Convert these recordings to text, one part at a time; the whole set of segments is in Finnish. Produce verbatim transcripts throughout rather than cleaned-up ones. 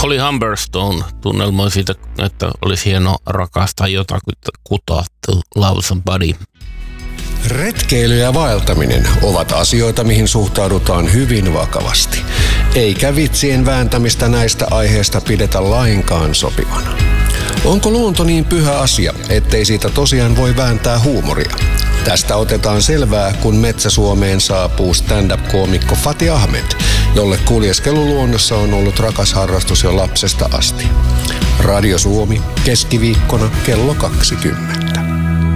Holly Humberstone tunnelmoi siitä, että olisi hienoa rakastaa jotakuta, to love somebody. Retkeily ja vaeltaminen ovat asioita, mihin suhtaudutaan hyvin vakavasti. Eikä vitsien vääntämistä näistä aiheista pidetä lainkaan sopivana. Onko luonto niin pyhä asia, ettei siitä tosiaan voi vääntää huumoria? Tästä otetaan selvää, kun Metsä-Suomeen saapuu stand-up-koomikko Fatih Ahmed, jolle kuljeskelu luonnossa on ollut rakas harrastus jo lapsesta asti. Radio Suomi, keskiviikkona kello kaksikymmentä.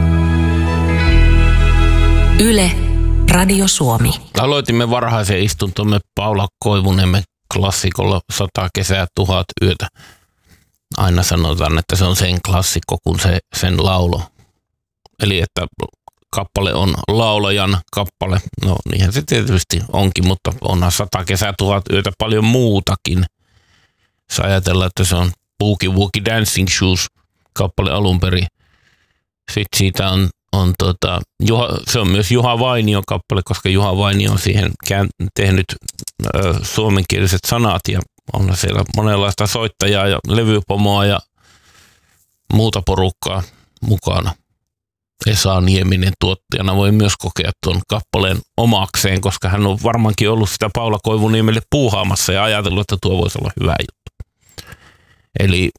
Yle, Radio Suomi. Aloitimme varhaisen istuntomme Paula Koivuniemen klassikolla Sata kesää, tuhat yötä. Aina sanotaan, että se on sen klassikko kuin se, sen laulo. Eli että kappale on laulajan kappale. No niinhän se tietysti onkin, mutta onhan Sata kesää, tuhat yötä paljon muutakin. Jos ajatellaan, että se on Boogie Woogie Dancing Shoes kappale alun perin. Sitten siitä on, on tota, Juha, se on myös Juha Vainion kappale, koska Juha Vainio on siihen tehnyt ö, suomenkieliset sanat ja on siellä monenlaista soittajaa ja levypomoa ja muuta porukkaa mukana. Esa Nieminen tuottajana voi myös kokea tuon kappaleen omakseen, koska hän on varmaankin ollut sitä Paula Koivuniemelle puuhaamassa ja ajatellut, että tuo voisi olla hyvä juttu. Eli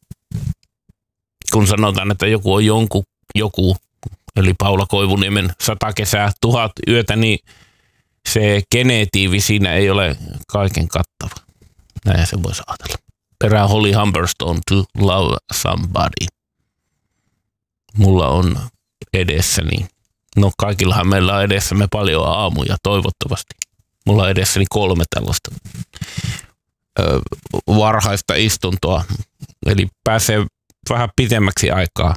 kun sanotaan, että joku on jonkun, joku, eli Paula Koivuniemen Sata kesää, tuhat yötä, niin se genetiivi siinä ei ole kaiken kattava. Näin se voisi ajatella. Perään Holly Humberstone, to love somebody. Mulla on edessäni, no kaikillahan meillä on edessämme paljon aamuja toivottavasti. Mulla on edessäni kolme tällaista ö, varhaista istuntoa, eli pääsee vähän pitemmäksi aikaa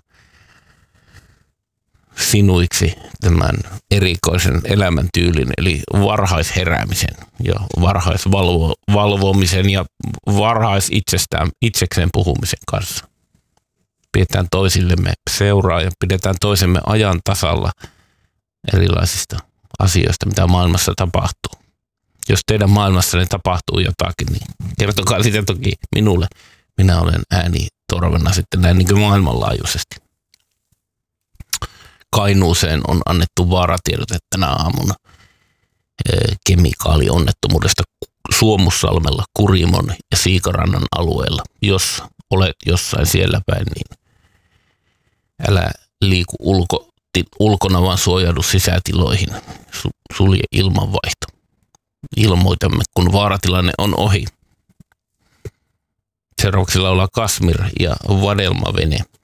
sinuiksi tämän erikoisen elämäntyylin, eli varhaisheräämisen ja varhaisvalvomisen ja varhais itsestään, itsekseen puhumisen kanssa. Pidetään toisillemme seuraa ja pidetään toisemme ajan tasalla erilaisista asioista, mitä maailmassa tapahtuu. Jos teidän maailmassanne tapahtuu jotakin, niin kertokaa sitä toki minulle. Minä olen ääni torvena sitten näin niin kuin maailmanlaajuisesti. Kainuuseen on annettu vaaratiedote tänä aamuna kemikaalionnettomuudesta Suomussalmella, Kurimon ja Siikarannan alueella. Jos olet jossain siellä päin, niin älä liiku ulko, ulkona, vaan suojaudu sisätiloihin. Sulje ilmanvaihto. Ilmoitamme, kun vaaratilanne on ohi. Seuraavaksi laulaa Kasmir ja Vadelmavene.